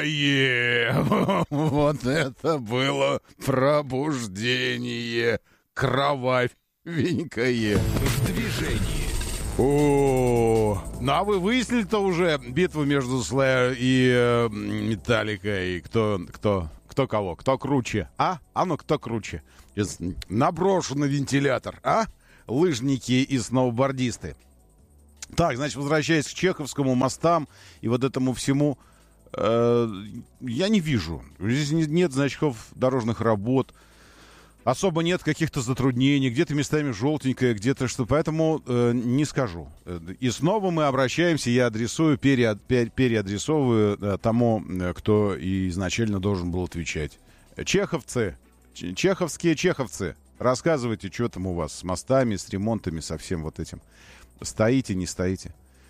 Вот это было пробуждение. Кровавенькое. В движении. О, ну а вы выяснили-то уже битву между Slayer и Металликой? Кто кого? Кто круче? А ну кто круче? Сейчас наброшу на вентилятор, а? Лыжники и сноубордисты. Так, значит, возвращаясь к Чеховскому, мостам и вот этому всему, я не вижу. Здесь нет значков дорожных работ. Особо нет каких-то затруднений, где-то местами желтенькое, где-то что. Поэтому не скажу. И снова мы обращаемся, я адресую, переадресовываю тому, кто и изначально должен был отвечать. Чеховцы, чеховские чеховцы, рассказывайте, что там у вас с мостами, с ремонтами, со всем вот этим. Стоите, не стоите?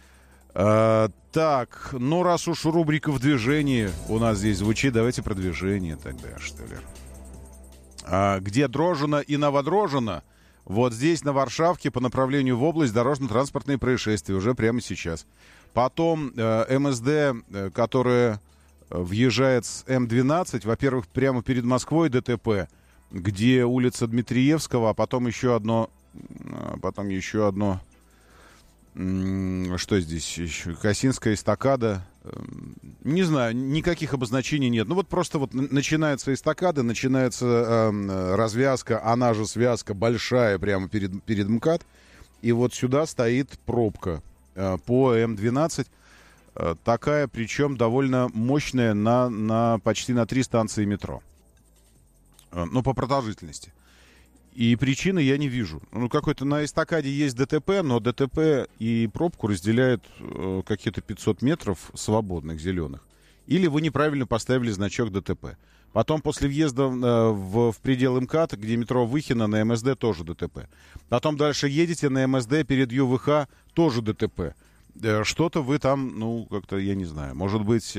Так, ну раз уж рубрика «В движении» у нас здесь звучит, давайте про движение тогда, что ли. Где Дрожжино и Новодрожжино, вот здесь, на Варшавке, по направлению в область, дорожно-транспортные происшествия уже прямо сейчас. Потом МСД, которая въезжает с М12, во-первых, прямо перед Москвой ДТП, где улица Дмитриевского, а потом еще одно... Что здесь еще? Косинская эстакада. Не знаю, никаких обозначений нет. Ну вот просто вот начинается эстакада, начинается развязка, она же связка большая прямо перед МКАД. И вот сюда стоит пробка по М12. Такая, причем довольно мощная, почти на 3 станции метро. Ну, по продолжительности. И причины я не вижу. Ну, какой-то на эстакаде есть ДТП, но ДТП и пробку разделяют какие-то 500 метров свободных, зеленых. Или вы неправильно поставили значок ДТП. Потом после въезда в предел МКАД, где метро Выхино, на МСД тоже ДТП. Потом дальше едете на МСД перед ЮВХ, тоже ДТП. Что-то вы там, ну, как-то, я не знаю, может быть,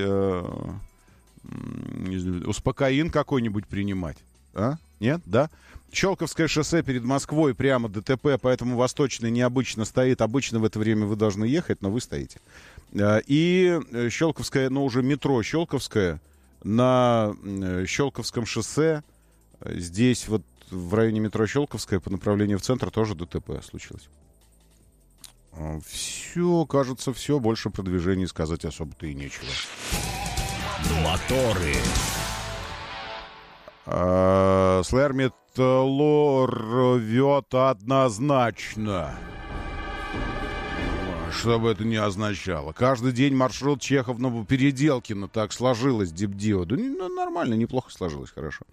успокоин какой-нибудь принимать? А? Нет? Да? Щелковское шоссе перед Москвой, прямо ДТП, поэтому Восточный необычно стоит. Обычно в это время вы должны ехать, но вы стоите. И Щелковское, ну, уже метро Щелковское на Щелковском шоссе. Здесь вот в районе метро Щелковское по направлению в центр тоже ДТП случилось. Все, кажется, все. Больше про движение сказать особо-то и нечего. Моторы. Slayer Metalor рвет однозначно. Что бы это ни означало. Каждый день маршрут Чехов-Новопеределкино. Так сложилось, Дипдио. Да нормально, неплохо сложилось, хорошо.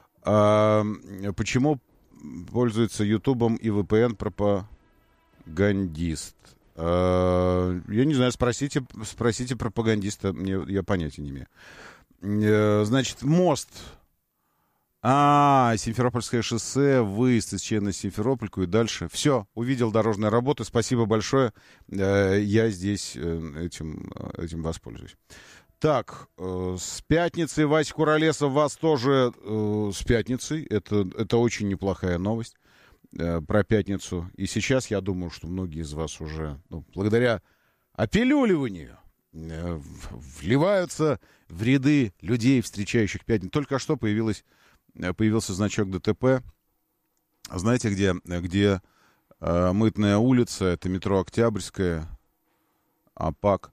Почему пользуется Ютубом и VPN пропагандист? Я не знаю, спросите пропагандиста. Я понятия не имею. Значит, мост... Симферопольское шоссе, выезд из Чена на Симферопольку и дальше. Все, увидел дорожные работы. Спасибо большое. Я здесь этим воспользуюсь. Так, с пятницей, Вася Куролесов, вас тоже с пятницей. Это очень неплохая новость про пятницу. И сейчас я думаю, что многие из вас уже, благодаря опилюливанию, вливаются в ряды людей, встречающих пятницу. Только что появился значок ДТП. Знаете, где Мытная улица, это метро Октябрьская, АПАК,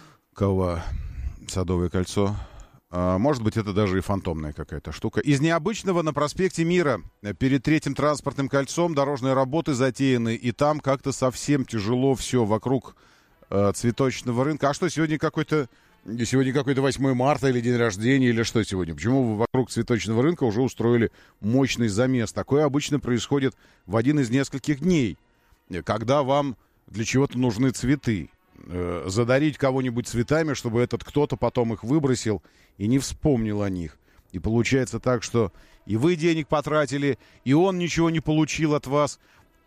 Садовое кольцо. Может быть, это даже и фантомная какая-то штука. Из необычного на проспекте Мира перед Третьим транспортным кольцом дорожные работы затеяны, и там как-то совсем тяжело все вокруг цветочного рынка. А что, сегодня какой-то 8 марта или день рождения, или что сегодня? Почему вы вокруг цветочного рынка уже устроили мощный замес? Такое обычно происходит в один из нескольких дней, когда вам для чего-то нужны цветы. Задарить кого-нибудь цветами, чтобы этот кто-то потом их выбросил и не вспомнил о них. И получается так, что и вы денег потратили, и он ничего не получил от вас,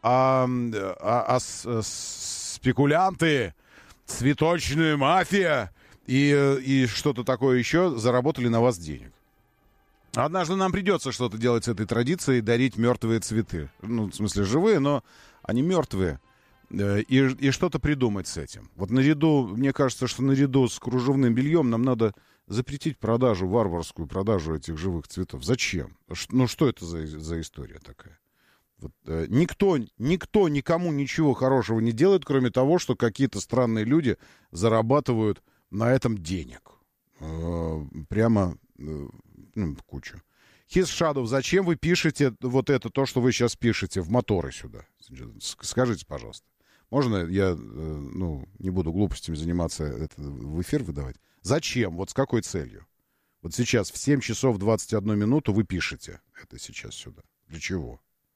спекулянты, цветочная мафия и что-то такое еще заработали на вас денег. Однажды нам придется что-то делать с этой традицией, дарить мертвые цветы. Ну, в смысле, живые, но они мертвые. и что-то придумать с этим. Вот мне кажется, что наряду с кружевным бельем нам надо запретить продажу, варварскую продажу этих живых цветов. Зачем? Ну, что это за история такая? Вот, никто никому ничего хорошего не делает, кроме того, что какие-то странные люди зарабатывают на этом денег. Прямо кучу. His Shadow, зачем вы пишете вот это, то, что вы сейчас пишете, в моторы сюда? Скажите, пожалуйста. Можно я, не буду глупостями заниматься, это в эфир выдавать? Зачем? Вот с какой целью? Вот сейчас в 7 часов 21 минуту вы пишете это сейчас сюда. Для чего?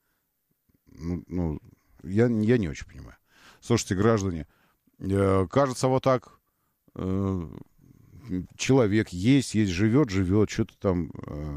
Я не очень понимаю. Слушайте, граждане, кажется, вот так человек есть, живет, что-то там,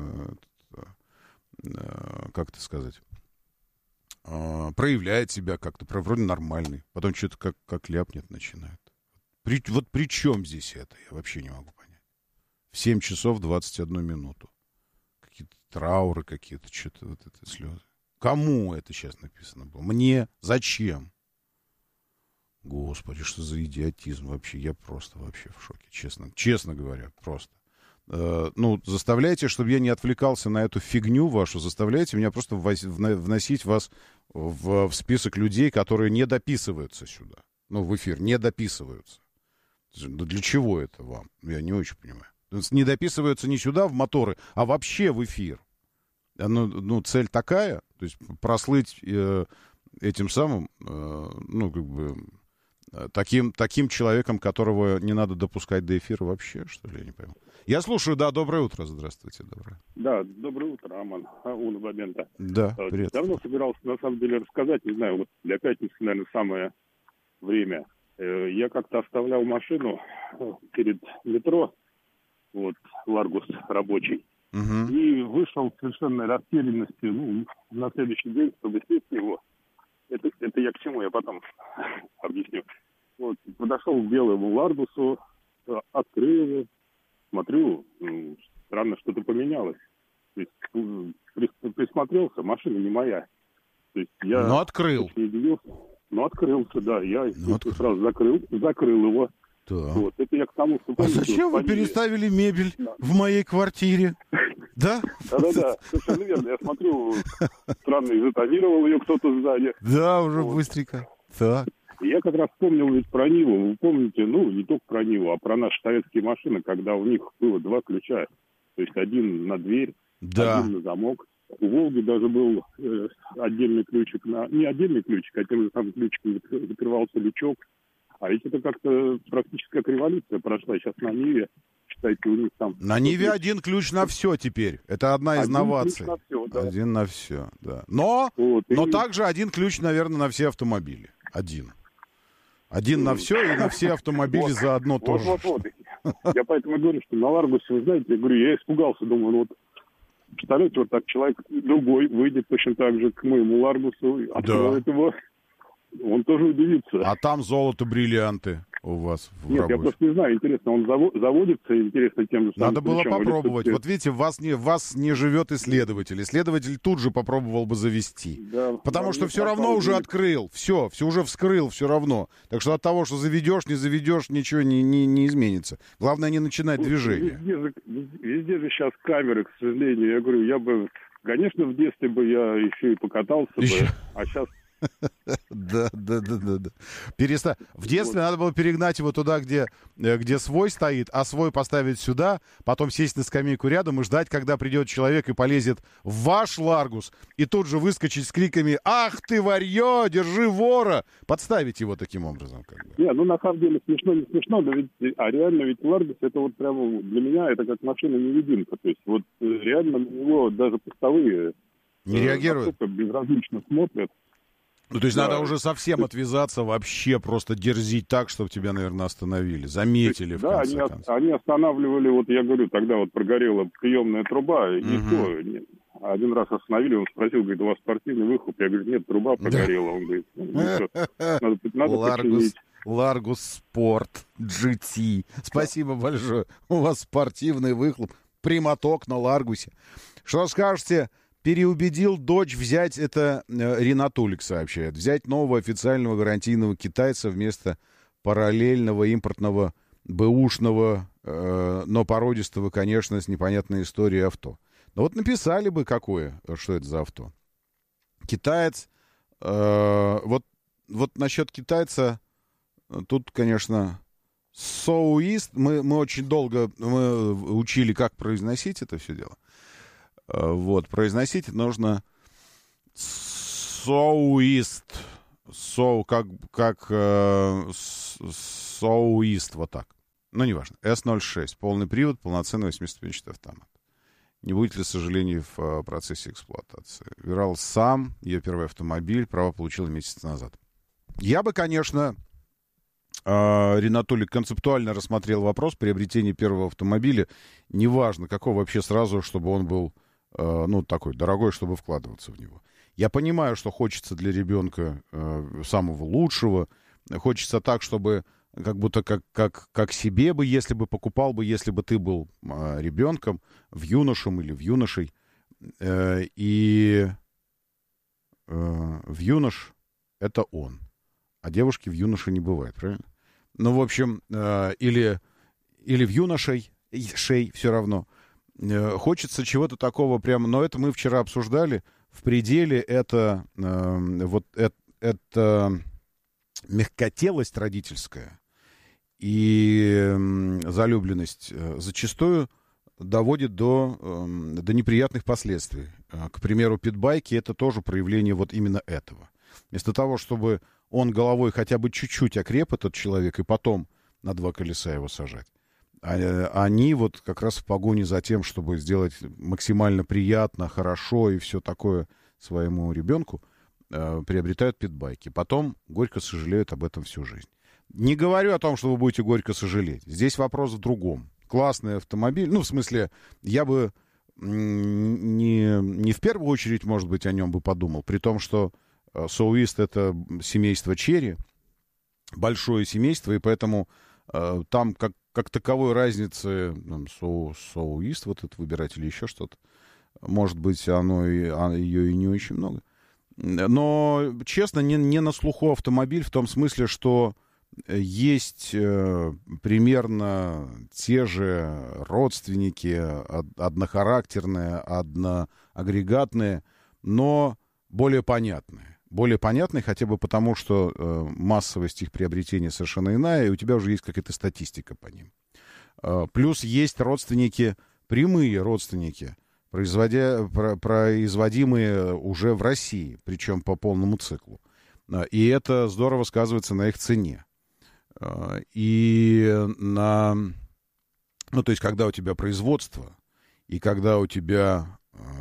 как это сказать, проявляет себя как-то, вроде нормальный, потом что-то как ляпнет начинает. Вот при чем здесь это? Я вообще не могу понять. В 7 часов 21 минуту. Какие-то трауры какие-то, что-то вот это слезы. Кому это сейчас написано было? Мне? Зачем? Господи, что за идиотизм вообще? Я просто вообще в шоке, честно говоря, просто. Заставляйте, чтобы я не отвлекался на эту фигню вашу, заставляйте меня просто вносить вас в список людей, которые не дописываются сюда. В эфир, не дописываются. Для чего это вам? Я не очень понимаю. Не дописываются не сюда, в моторы, а вообще в эфир. Цель такая, то есть прослыть этим самым, таким человеком, которого не надо допускать до эфира вообще, что ли, я не пойму. Я слушаю, да, доброе утро, здравствуйте, доброе. Да, доброе утро, Роман, Уна Бабенко. Да, привет. Давно собирался, на самом деле, рассказать, не знаю, вот для пятницы, наверное, самое время. Я как-то оставлял машину перед метро, вот, Ларгус рабочий, и вышел в совершенной растерянности, на следующий день, чтобы сесть в него. Это я к чему, я потом объясню. Вот, подошел к белому Ларгусу, открыл его, смотрю, странно, что-то поменялось. То есть, присмотрелся, машина не моя. То есть я открыл. Открылся, да. Я сразу закрыл его. Да. Вот, это я к тому, что... Зачем вы переставили мебель в моей квартире? Да? Да, совершенно верно. Я смотрю, странно, изотонировал ее кто-то сзади. Да, уже быстренько. Так. Я как раз вспомнил ведь про Ниву. Вы помните, не только про Ниву, а про наши советские машины, когда у них было 2 ключа. То есть один на дверь, один на замок. У «Волги» даже был отдельный ключик. Не отдельный ключик, а тем же самым ключиком закрывался лючок. А ведь это как-то практически как революция прошла. Сейчас на Ниве, считайте, у них там... На Ниве один ключ на все теперь. Это одна из новаций. Ключ на все, да. Один на все, да. Но также один ключ, наверное, на все автомобили. Один на все и на все автомобили заодно тоже. Я поэтому говорю, что на Ларгусе, вы знаете, я испугался, думаю, представляете, вот так человек другой выйдет точно так же к моему Ларгусу, откроет его, он тоже удивится. А там золото, бриллианты у вас в Нет, работе. я просто не знаю, интересно, он заводится, интересно, тем же самым Надо было ключом, попробовать. Вот видите, вас не живет исследователь. Исследователь тут же попробовал бы завести. Да, потому что все равно уже открыл. Все уже вскрыл все равно. Так что от того, что заведешь, не заведешь, ничего не изменится. Главное, не начинать движение. Везде же сейчас камеры, к сожалению. Я говорю, конечно, в детстве бы я еще и покатался бы, а сейчас... Да. В детстве надо было перегнать его туда, где свой стоит, а свой поставить сюда, потом сесть на скамейку рядом и ждать, когда придет человек и полезет в ваш Ларгус, и тут же выскочить с криками: «Ах ты, варьё, держи вора!» Подставить его таким образом. Не, на самом деле смешно, не смешно, но реально ведь Ларгус, это вот прямо для меня это как машина-невидимка. То есть вот реально на него даже постовые не реагируют, безразлично смотрят. То есть надо уже совсем отвязаться, вообще просто дерзить так, чтобы тебя, наверное, остановили, заметили в конце концов. Они останавливали, вот я говорю, тогда вот прогорела приемная труба, и никто, один раз остановили, он спросил, говорит, у вас спортивный выхлоп? Я говорю, нет, труба прогорела. Он говорит, надо починить. Ларгус Спорт GT. Спасибо большое. У вас спортивный выхлоп, прямоток на Ларгусе. Что скажете? переубедил дочь взять, это Ринатулик сообщает, взять нового официального гарантийного китайца вместо параллельного импортного бэушного, но породистого, конечно, с непонятной историей авто. Но вот написали бы какое, что это за авто. Китаец, вот насчет китайца, тут, конечно, соуист, мы очень долго учили, как произносить это все дело. Вот, произносить нужно соуист, как соуист, вот так. Ну, неважно. S06, полный привод, полноценный 8-ступенчатый автомат. Не будет ли сожалений в процессе эксплуатации? Выбирал сам, ее первый автомобиль, право получил месяц назад. Я бы, конечно, Ринатулик, концептуально рассмотрел вопрос приобретения первого автомобиля. Неважно, какого вообще сразу, чтобы он был, такой дорогой, чтобы вкладываться в него. Я понимаю, что хочется для ребенка самого лучшего. Хочется так, чтобы как будто как себе бы, если бы покупал бы, если бы ты был ребенком, в юношем или в юношей. И в юнош это он. А девушки в юноше не бывает, правильно? Ну, в общем, или в юношей, все равно. Хочется чего-то такого прямо, но это мы вчера обсуждали. В пределе это мягкотелость родительская и залюбленность зачастую доводит до неприятных последствий. К примеру, питбайки — это тоже проявление вот именно этого. Вместо того, чтобы он головой хотя бы чуть-чуть окреп, этот человек, и потом на два колеса его сажать, они вот как раз в погоне за тем, чтобы сделать максимально приятно, хорошо и все такое своему ребенку, приобретают питбайки. Потом горько сожалеют об этом всю жизнь. Не говорю о том, что вы будете горько сожалеть. Здесь вопрос в другом. Классный автомобиль. Ну, в смысле, я бы не в первую очередь, может быть, о нем бы подумал. При том, что соуист — это семейство Черри, большое семейство, и поэтому там как таковой разницы соуист вот этот выбирать или еще что-то. Может быть, ее и не очень много. Но, честно, не на слуху автомобиль в том смысле, что есть примерно те же родственники, однохарактерные, одноагрегатные, но более понятные. Более понятные хотя бы потому, что массовость их приобретения совершенно иная, и у тебя уже есть какая-то статистика по ним. Плюс есть родственники, прямые родственники, производимые уже в России, причем по полному циклу. И это здорово сказывается на их цене. И то есть, когда у тебя производство, и когда у тебя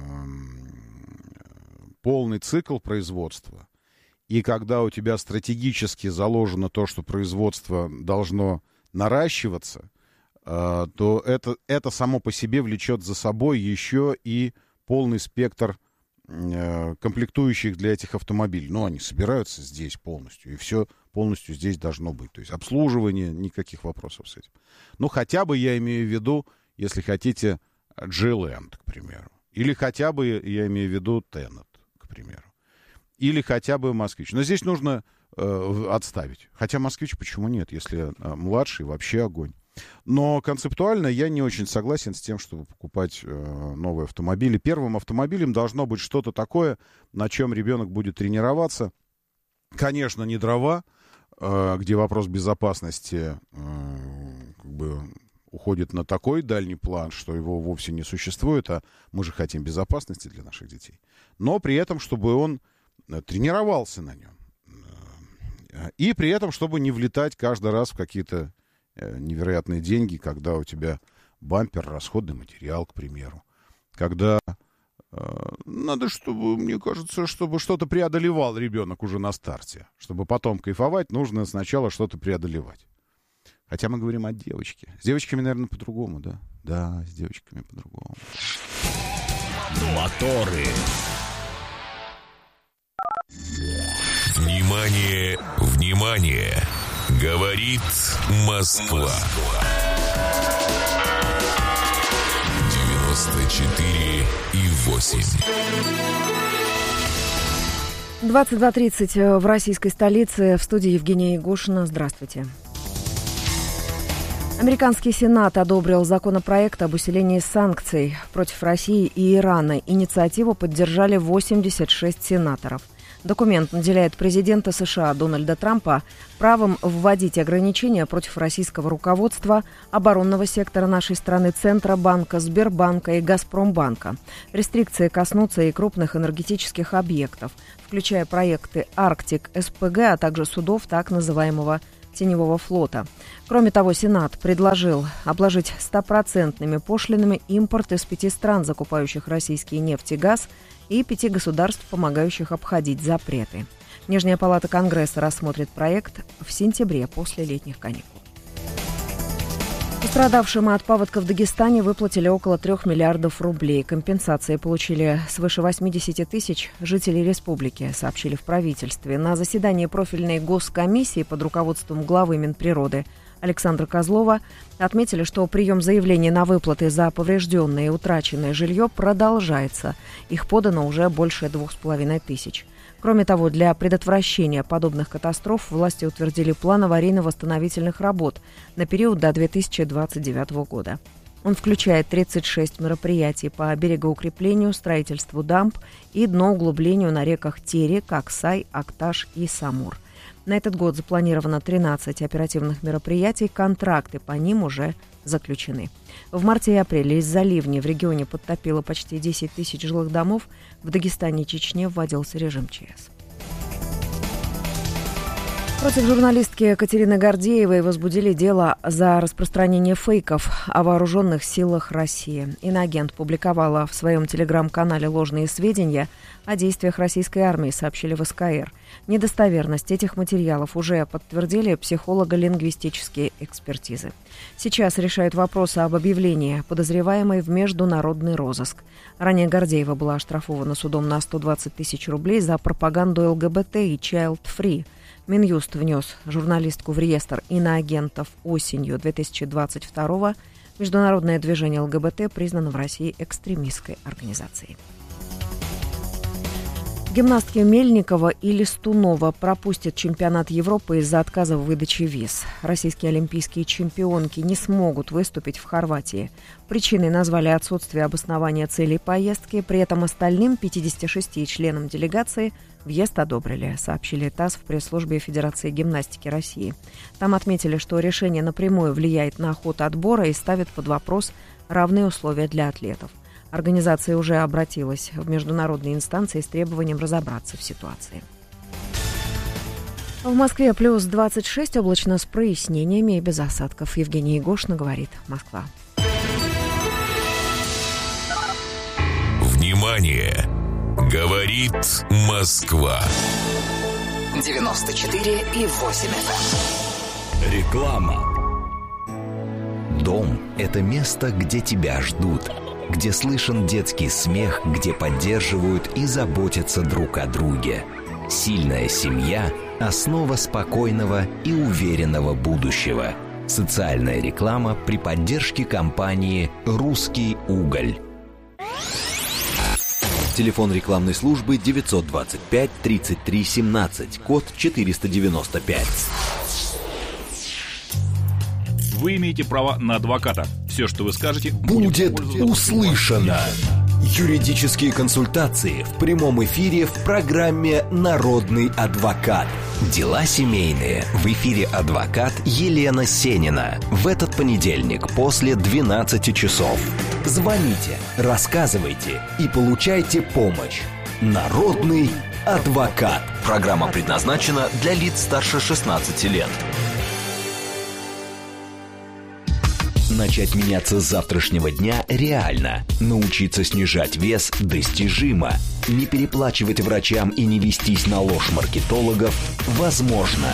полный цикл производства, и когда у тебя стратегически заложено то, что производство должно наращиваться, то это само по себе влечет за собой еще и полный спектр комплектующих для этих автомобилей. Но они собираются здесь полностью, и все полностью здесь должно быть. То есть обслуживание, никаких вопросов с этим. Ну, хотя бы я имею в виду, если хотите, G-Land, к примеру. Или хотя бы я имею в виду Tenet, к примеру. Или хотя бы Москвич. Но здесь нужно отставить. Хотя Москвич почему нет, если младший, вообще огонь. Но концептуально я не очень согласен с тем, чтобы покупать новые автомобили. Первым автомобилем должно быть что-то такое, на чем ребенок будет тренироваться. Конечно, не дрова, где вопрос безопасности уходит на такой дальний план, что его вовсе не существует, а мы же хотим безопасности для наших детей. Но при этом, чтобы он тренировался на нем. И при этом, чтобы не влетать каждый раз в какие-то невероятные деньги, когда у тебя бампер, расходный материал, к примеру. Когда надо, чтобы, мне кажется, чтобы что-то преодолевал ребенок уже на старте. Чтобы потом кайфовать, нужно сначала что-то преодолевать. Хотя мы говорим о девочке. С девочками, наверное, по-другому, да? Да, с девочками по-другому. Моторы. Внимание, внимание! Говорит Москва. 94,8 и 8. 22:30 в российской столице. В студии Евгения Егошина. Здравствуйте. Американский Сенат одобрил законопроект об усилении санкций против России и Ирана. Инициативу поддержали 86 сенаторов. Документ наделяет президента США Дональда Трампа правом вводить ограничения против российского руководства, оборонного сектора нашей страны, Центробанка, Сбербанка и Газпромбанка. Рестрикции коснутся и крупных энергетических объектов, включая проекты «Арктик», СПГ, а также судов так называемого теневого флота. Кроме того, Сенат предложил обложить 100% пошлинами импорт из 5 стран, закупающих российский нефть и газ, и 5 государств, помогающих обходить запреты. Нижняя палата Конгресса рассмотрит проект в сентябре после летних каникул. Пострадавшим от паводка в Дагестане выплатили около 3 миллиардов рублей. Компенсации получили свыше 80 тысяч жителей республики, сообщили в правительстве. На заседании профильной госкомиссии под руководством главы Минприроды Александра Козлова отметили, что прием заявлений на выплаты за поврежденное и утраченное жилье продолжается. Их подано уже больше 2500. Кроме того, для предотвращения подобных катастроф власти утвердили план аварийно-восстановительных работ на период до 2029 года. Он включает 36 мероприятий по берегоукреплению, строительству дамб и дноуглублению на реках Терек, Аксай, Акташ и Самур. На этот год запланировано 13 оперативных мероприятий, контракты по ним уже заключены. В марте и апреле из-за ливней в регионе подтопило почти 10 тысяч жилых домов. В Дагестане и Чечне вводился режим ЧС. Против журналистки Катерины Гордеевой возбудили дело за распространение фейков о вооруженных силах России. Иноагент публиковала в своем телеграм-канале ложные сведения о действиях российской армии, сообщили в СКР. Недостоверность этих материалов уже подтвердили психолого-лингвистические экспертизы. Сейчас решают вопросы об объявлении подозреваемой в международный розыск. Ранее Гордеева была оштрафована судом на 120 тысяч рублей за пропаганду ЛГБТ и Child Free. Минюст внес журналистку в реестр иноагентов осенью 2022-го. Международное движение ЛГБТ признано в России экстремистской организацией. Гимнастки Мельникова и Листунова пропустят чемпионат Европы из-за отказа в выдаче виз. Российские олимпийские чемпионки не смогут выступить в Хорватии. Причиной назвали отсутствие обоснования целей поездки. При этом остальным 56 членам делегации въезд одобрили, сообщили ТАСС в пресс-службе Федерации гимнастики России. Там отметили, что решение напрямую влияет на ход отбора и ставит под вопрос равные условия для атлетов. Организация уже обратилась в международные инстанции с требованием разобраться в ситуации. В Москве плюс 26, облачно с прояснениями и без осадков. Евгения Егошина говорит, Москва. Внимание! Говорит Москва. 94,8 FM. Реклама. Дом – это место, где тебя ждут, где слышен детский смех, где поддерживают и заботятся друг о друге. Сильная семья – основа спокойного и уверенного будущего. Социальная реклама при поддержке компании «Русский уголь». Телефон рекламной службы 925 33 17, код 495. Вы имеете право на адвоката. Все, что вы скажете, будет услышано. Юридические консультации в прямом эфире в программе «Народный адвокат». Дела семейные. В эфире адвокат Елена Сенина. В этот понедельник после 12 часов. Звоните, рассказывайте и получайте помощь. «Народный адвокат». Программа предназначена для лиц старше 16 лет. Начать меняться с завтрашнего дня реально. Научиться снижать вес достижимо. Не переплачивать врачам и не вестись на ложь маркетологов возможно.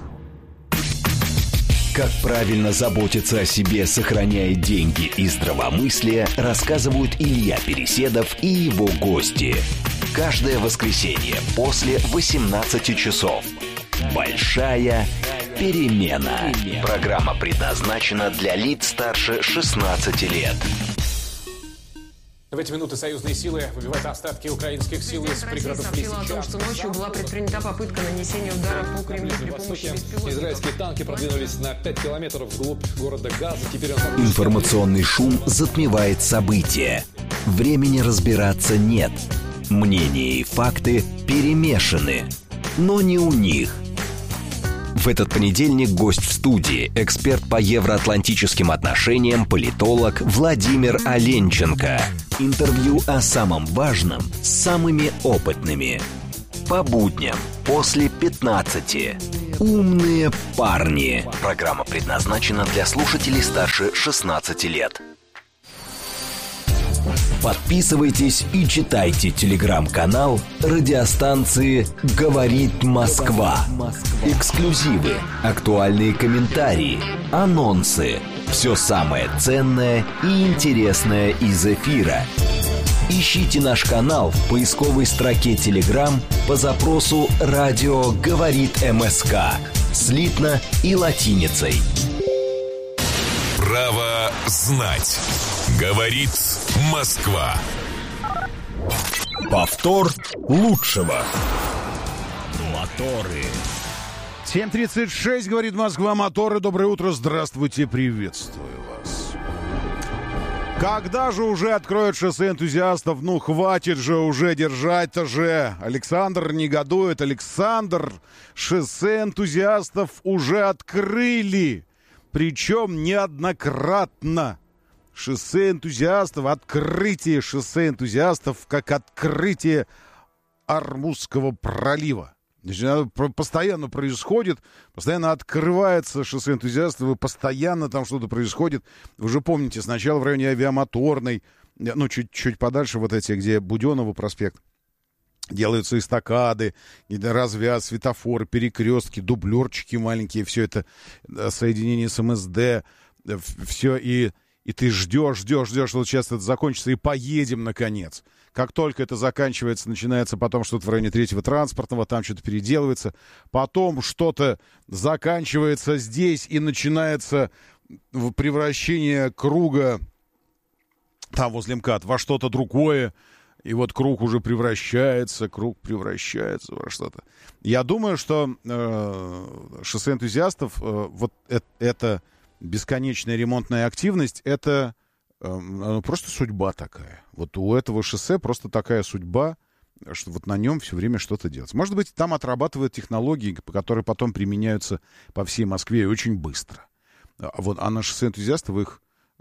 Как правильно заботиться о себе, сохраняя деньги и здравомыслие, рассказывают Илья Переседов и его гости. Каждое воскресенье после 18 часов. Большая перемена. Программа предназначена для лиц старше 16 лет. В эти минуты союзные силы выбивают остатки украинских сил из пригородов Лисичанска. сообщила о том, что ночью была предпринята попытка нанесения удара по Кремлю при помощи беспилотников. Израильские танки продвинулись на 5 километров вглубь города Газа. Теперь Информационный шум затмевает события. Времени разбираться нет. Мнения и факты перемешаны. Но не у них. В этот понедельник гость в студии, эксперт по евроатлантическим отношениям, политолог Владимир Оленченко. Интервью о самом важном с самыми опытными. По будням после 15. Умные парни. Программа предназначена для слушателей старше 16 лет. Подписывайтесь и читайте телеграм-канал радиостанции «Говорит Москва». Эксклюзивы, актуальные комментарии, анонсы. Все самое ценное и интересное из эфира. Ищите наш канал в поисковой строке Telegram по запросу «Радио говорит МСК». Слитно и латиницей. Право знать. Говорит Москва. Повтор лучшего. Моторы. 7:36, говорит Москва, моторы. Доброе утро, здравствуйте, приветствую вас. Когда же уже откроют шоссе энтузиастов? Ну, хватит же уже держать-то же. Александр негодует. Александр, шоссе энтузиастов уже открыли. Причем неоднократно. Шоссе энтузиастов, открытие шоссе энтузиастов, как открытие Ормузского пролива. Значит, постоянно происходит, постоянно открывается шоссе энтузиастов, и постоянно там что-то происходит. Вы уже помните, сначала в районе Авиамоторной, ну, чуть подальше, вот эти, где Буденного проспект, делаются эстакады, развяз, светофоры, перекрестки, дублерчики маленькие, все это соединение с МСД, все, и ты ждешь, вот сейчас это закончится, и поедем, наконец. Как только это заканчивается, начинается потом что-то в районе 3-го транспортного, там что-то переделывается, потом что-то заканчивается здесь, и начинается превращение круга, там возле МКАД, во что-то другое, и вот круг уже превращается во что-то. Я думаю, что шоссе энтузиастов, вот это бесконечная ремонтная активность, это просто судьба такая. Вот у этого шоссе просто такая судьба, что вот на нем все время что-то делать. Может быть, там отрабатывают технологии, которые потом применяются по всей Москве и очень быстро. А на шоссе энтузиастов их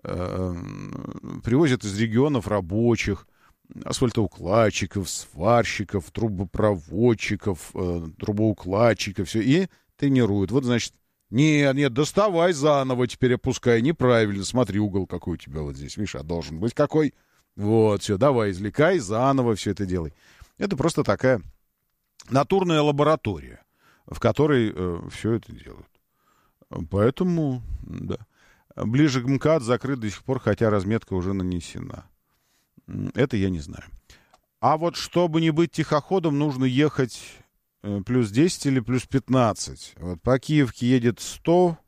привозят из регионов рабочих, асфальтоукладчиков, сварщиков, трубопроводчиков, трубоукладчиков, все, и тренируют. Вот, значит, нет, доставай заново, теперь опускай, неправильно, смотри, угол какой у тебя вот здесь, видишь, а должен быть какой. Вот, все, давай, извлекай, заново все это делай. Это просто такая натурная лаборатория, в которой все это делают. Поэтому, да. Ближе к МКАД закрыт до сих пор, хотя разметка уже нанесена. Это я не знаю. А вот чтобы не быть тихоходом, нужно ехать плюс 10 или плюс 15. Вот по Киевке едет 100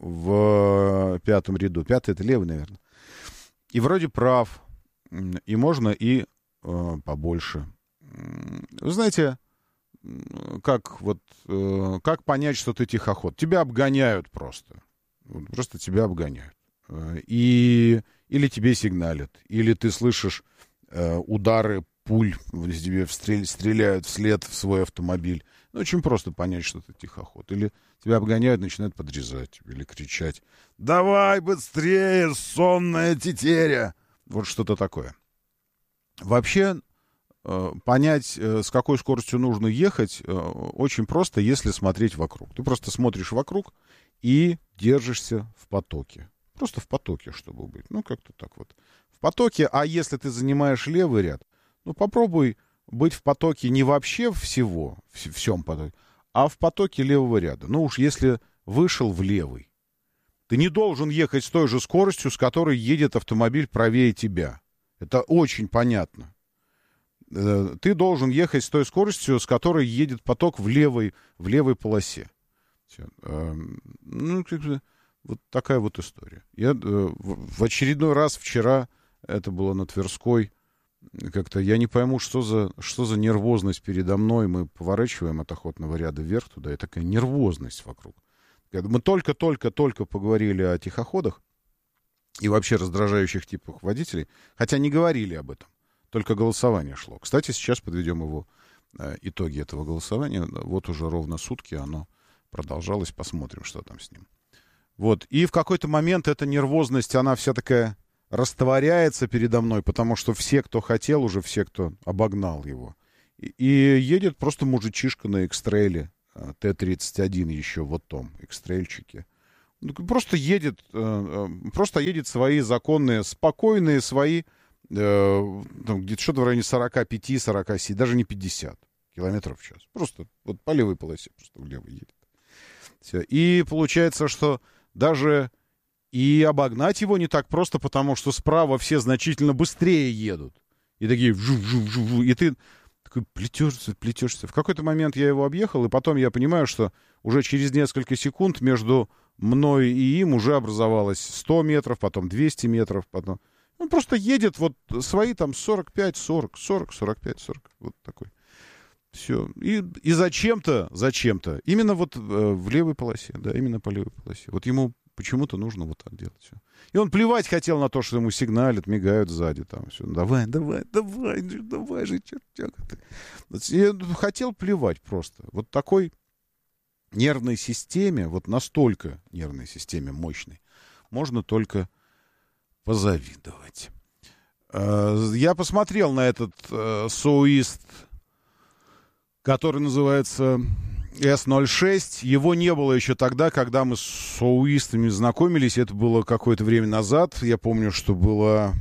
в пятом ряду. 5-й это левый, наверное. И вроде прав. И можно и побольше. Вы знаете, как понять, что ты тихоход? Тебя обгоняют просто. Просто тебя обгоняют. Или тебе сигналят. Или ты слышишь удары пуль, тебе стреляют вслед в свой автомобиль. Ну, очень просто понять, что ты тихоход. Или тебя обгоняют, начинают подрезать. Или кричать: «Давай быстрее, сонная тетеря!» Вот что-то такое. Вообще, понять, с какой скоростью нужно ехать, очень просто, если смотреть вокруг. Ты просто смотришь вокруг и держишься в потоке. Просто в потоке, чтобы быть. Ну, как-то так вот. В потоке, а если ты занимаешь левый ряд, ну, попробуй быть в потоке не вообще всем потоке, а в потоке левого ряда. Ну, уж если вышел в левый, ты не должен ехать с той же скоростью, с которой едет автомобиль правее тебя. Это очень понятно. Ты должен ехать с той скоростью, с которой едет поток в левой полосе. Ну, вот такая вот история. Я в очередной раз вчера, это было на Тверской, как-то я не пойму, что за нервозность передо мной. Мы поворачиваем от охотного ряда вверх туда, и такая нервозность вокруг. Мы только поговорили о тихоходах и вообще раздражающих типах водителей, хотя не говорили об этом, только голосование шло. Кстати, сейчас подведем его итоги этого голосования. Вот уже ровно сутки оно продолжалось, посмотрим, что там с ним. Вот, и в какой-то момент эта нервозность, она вся такая растворяется передо мной, потому что все, кто хотел, уже все, кто обогнал его. И едет просто мужичишка на экстрейле, Т-31 еще вот том, экстрейльчике. Просто едет свои законные, спокойные свои, где-то что-то в районе 45-47, даже не 50 километров в час. Просто вот по левой полосе, просто влево едет. Все. И получается, что даже и обогнать его не так просто, потому что справа все значительно быстрее едут. И такие вжу-вжу-вжу, и ты такой плетешься. В какой-то момент я его объехал, и потом я понимаю, что уже через несколько секунд между мной и им уже образовалось 100 метров, потом 200 метров, потом... Он просто едет вот свои там 45, 40, 40, 45, 40. Вот такой. Все. И зачем-то, именно вот в левой полосе, да, именно по левой полосе. Вот ему почему-то нужно вот так делать. Все. И он плевать хотел на то, что ему сигналят, мигают сзади. Там все. Давай же, чертяка ты. Я хотел плевать просто. Вот такой нервной системе, вот настолько нервной системе мощной, можно только позавидовать. Я посмотрел на этот Soueast, который называется S06. Его не было еще тогда, когда мы с соуистами знакомились. Это было какое-то время назад. Я помню, что была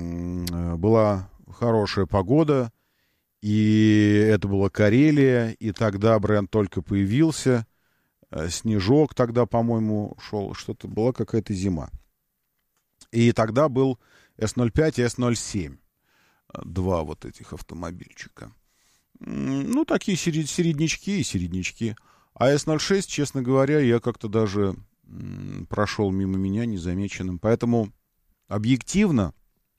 хорошая погода, и это была Карелия, и тогда бренд только появился. Снежок тогда, по-моему, шел. Что-то была какая-то зима. И тогда был S05 и S07. Два вот этих автомобильчика. Ну, такие середнячки. А S06, честно говоря, я как-то даже прошел мимо меня незамеченным. Поэтому объективно,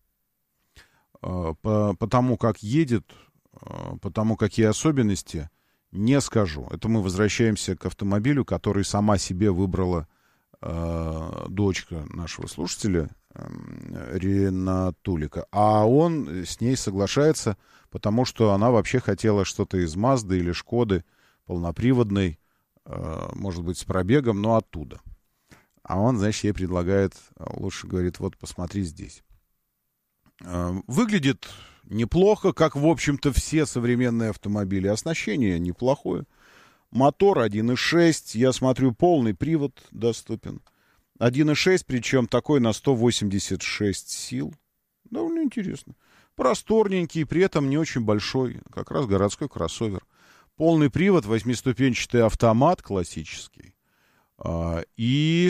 по тому, как едет, по тому, какие особенности, не скажу. Это мы возвращаемся к автомобилю, который сама себе выбрала дочка нашего слушателя, Ренатулика. А он с ней соглашается, потому что она вообще хотела что-то из Мазды или Шкоды, полноприводной, может быть, с пробегом, но оттуда. А он, значит, ей предлагает, лучше говорит, вот посмотри здесь. Выглядит неплохо, как, в общем-то, все современные автомобили. Оснащение неплохое. Мотор 1.6, я смотрю, полный привод доступен. 1.6, причем такой на 186 сил. Довольно интересно. Просторненький, при этом не очень большой. Как раз городской кроссовер. Полный привод, 8-ступенчатый автомат классический. И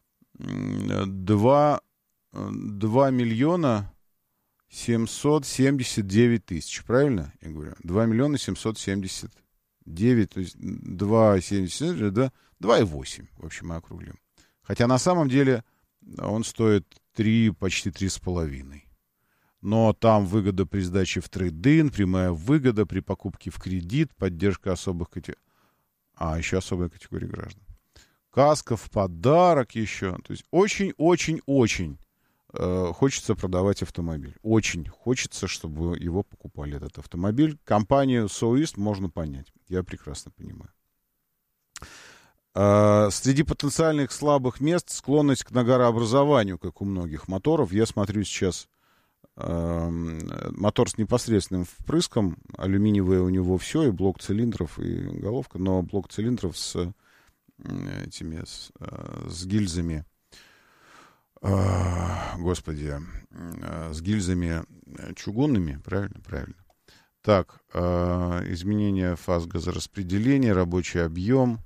2 миллиона 779 тысяч. Правильно я говорю? 2 миллиона 779, то есть 2,70, 2,8. В общем, мы округлим. Хотя на самом деле он стоит почти 3,5. Но там выгода при сдаче в трейд-ин, прямая выгода при покупке в кредит, поддержка особых категорий. Еще особая категория граждан. Каска в подарок еще. То есть очень-очень-очень хочется продавать автомобиль. Очень хочется, чтобы его покупали, этот автомобиль. Компанию Soueast можно понять. Я прекрасно понимаю. Среди потенциальных слабых мест склонность к нагорообразованию, как у многих моторов. Я смотрю сейчас мотор с непосредственным впрыском. Алюминиевое у него все, и блок цилиндров, и головка. Но блок цилиндров с гильзами, с гильзами чугунными, правильно. Так, изменение фаз газораспределения, рабочий объем,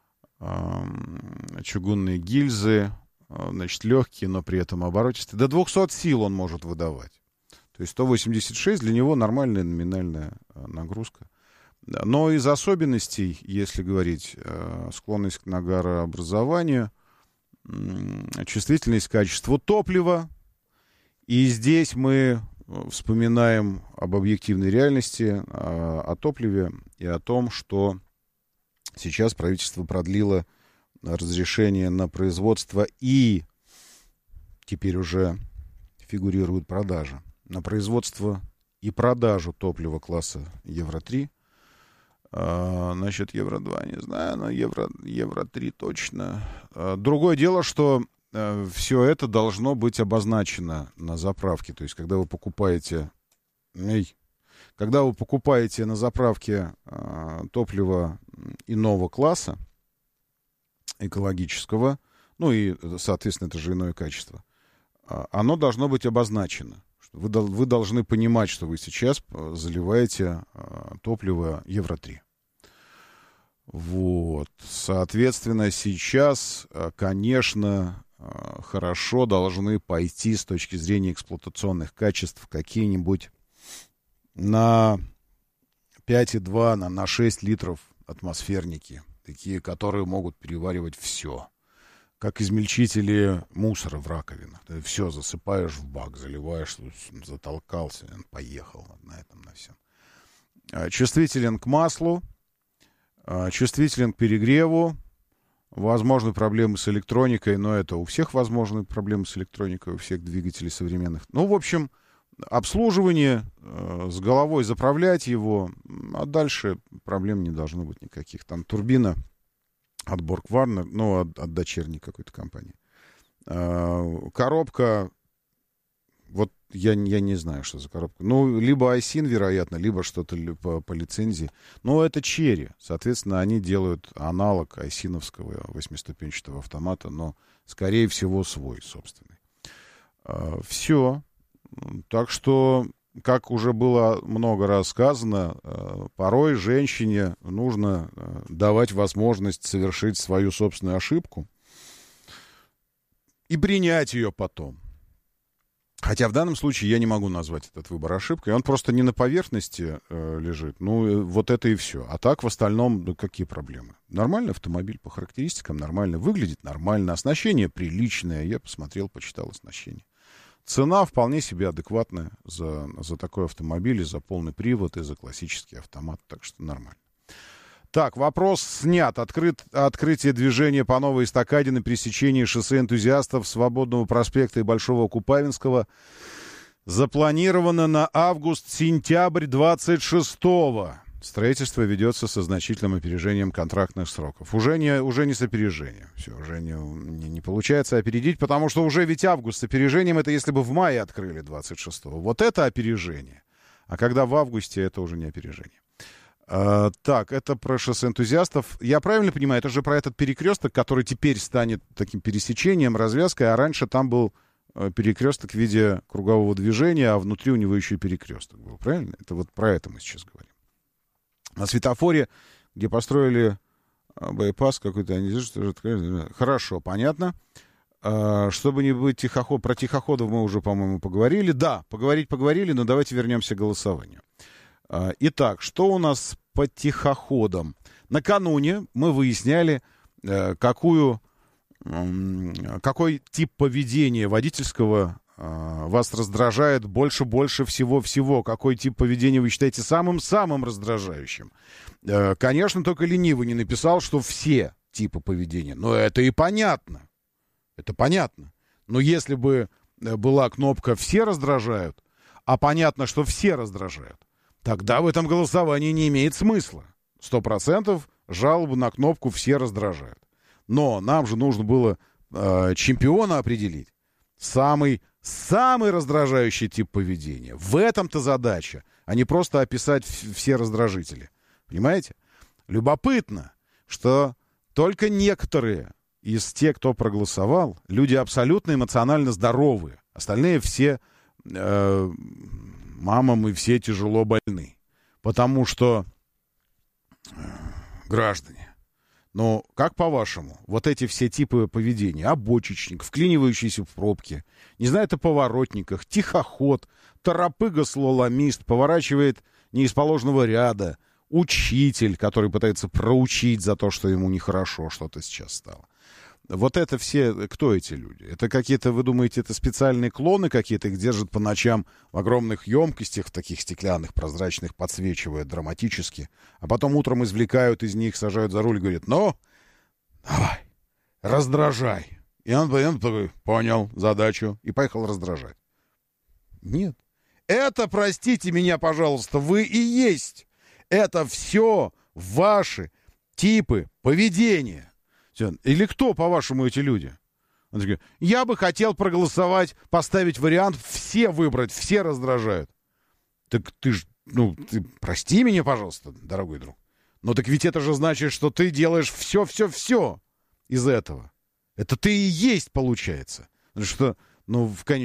чугунные гильзы, значит, легкие, но при этом оборотистые. До 200 сил он может выдавать. То есть 186 для него нормальная номинальная нагрузка. Но из особенностей, если говорить, склонность к нагорообразованию, чувствительность к качеству топлива. И здесь мы вспоминаем об объективной реальности, о топливе и о том, что сейчас правительство продлило разрешение на производство и теперь уже фигурирует продажа. На производство и продажу топлива класса Евро-3. Насчет Евро-2 не знаю, но Евро-3 точно. Другое дело, что все это должно быть обозначено на заправке. То есть, когда вы покупаете на заправке топливо иного класса, экологического, ну и, соответственно, это же иное качество, оно должно быть обозначено. Вы должны понимать, что вы сейчас заливаете топливо Евро-3. Вот. Соответственно, сейчас, конечно, хорошо должны пойти с точки зрения эксплуатационных качеств какие-нибудь на 5,2, на 6 литров атмосферники. Такие, которые могут переваривать все. Как измельчители мусора в раковинах. Ты все засыпаешь в бак, заливаешь, затолкался, поехал на этом, на всем. Чувствителен к маслу, чувствителен к перегреву. Возможны проблемы с электроникой, но это у всех возможны проблемы с электроникой, у всех двигателей современных. Ну, в общем, обслуживание, с головой заправлять его, а дальше проблем не должно быть никаких. Там турбина от Borg-Warner, ну, от дочерней какой-то компании. Коробка, вот я не знаю, что за коробка. Ну, либо Айсин, вероятно, либо что-то по лицензии. Но это Черри. Соответственно, они делают аналог айсиновского 8-ступенчатого автомата, но, скорее всего, свой собственный. Все. Так что, как уже было много раз сказано, порой женщине нужно давать возможность совершить свою собственную ошибку и принять ее потом. Хотя в данном случае я не могу назвать этот выбор ошибкой. Он просто не на поверхности лежит. Ну, вот это и все. А так, в остальном, ну, какие проблемы? Нормальный автомобиль, по характеристикам нормально. Выглядит нормально. Оснащение приличное. Я посмотрел, почитал оснащение. Цена вполне себе адекватная за такой автомобиль, и за полный привод, и за классический автомат. Так что нормально. Так, вопрос снят. Открытие движения по новой эстакаде на пересечении шоссе Энтузиастов, Свободного проспекта и Большого Купавинского запланировано на август-сентябрь 26-го. Строительство ведется со значительным опережением контрактных сроков. Уже не с опережением. Все, уже не получается опередить, потому что уже ведь август с опережением, это если бы в мае открыли 26-го. Вот это опережение. А когда в августе, это уже не опережение. Так, это про шоссе Энтузиастов. Я правильно понимаю, это же про этот перекресток, который теперь станет таким пересечением, развязкой, а раньше там был перекресток в виде кругового движения, а внутри у него еще и перекресток был, правильно? Это вот про это мы сейчас говорим. На светофоре, где построили байпас какой-то, хорошо, понятно. Чтобы не быть про тихоходов мы уже, по-моему, поговорили. Да, поговорили, но давайте вернемся к голосованию. Итак, что у нас по тихоходам? Накануне мы выясняли, какой тип поведения водительского вас раздражает больше всего. Какой тип поведения вы считаете самым раздражающим? Конечно, только ленивый не написал, что все типы поведения. Но это и понятно. Это понятно. Но если бы была кнопка «Все раздражают», а понятно, что все раздражают, тогда в этом голосовании не имеет смысла. 100% жалобы на кнопку «Все раздражают». Но нам же нужно было чемпиона определить. Самый раздражающий тип поведения. В этом-то задача, а не просто описать все раздражители. Понимаете? Любопытно, что только некоторые из тех, кто проголосовал, люди абсолютно эмоционально здоровые. Остальные все мамам и все тяжело больны. Потому что граждане. Но как по-вашему, вот эти все типы поведения, обочечник, вклинивающийся в пробки, не знаю, это поворотниках, тихоход, торопыга-слаломист, поворачивает не из положенного ряда, учитель, который пытается проучить за то, что ему нехорошо что-то сейчас стало. вот это все, кто эти люди? Это какие-то, вы думаете, это специальные клоны какие-то, их держат по ночам в огромных емкостях, в таких стеклянных, прозрачных, подсвечивают драматически, а потом утром извлекают из них, сажают за руль и говорят, ну, давай, раздражай. И он такой, понял задачу, и поехал раздражать. Нет. Это, простите меня, пожалуйста, вы и есть. Это все ваши типы поведения. Или кто, по-вашему, эти люди? Он такой, я бы хотел проголосовать, поставить вариант, все выбрать, все раздражают. Так ты ж, ты прости меня, пожалуйста, дорогой друг. Но так ведь это же значит, что ты делаешь все из этого. Это ты и есть, получается. Что, в конечном